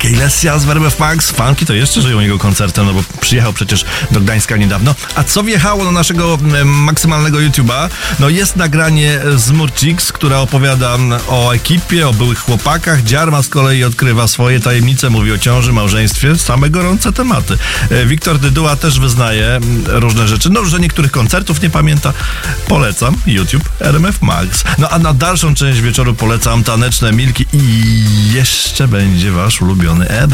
Ilesja z RMF Max. Fanki to jeszcze żyją jego koncertem, no bo przyjechał przecież do Gdańska niedawno. A co wjechało na naszego maksymalnego YouTube'a? No jest nagranie z Murcix, która opowiada o ekipie, o byłych chłopakach. Dziarma z kolei odkrywa swoje tajemnice, mówi o ciąży, małżeństwie. Same gorące tematy. Wiktor Dyduła też wyznaje różne rzeczy. No, że niektórych koncertów nie pamięta. Polecam YouTube RMF Max. No a na dalszą część wieczoru polecam taneczne Milki i jeszcze będzie wasz ulubiony Eder.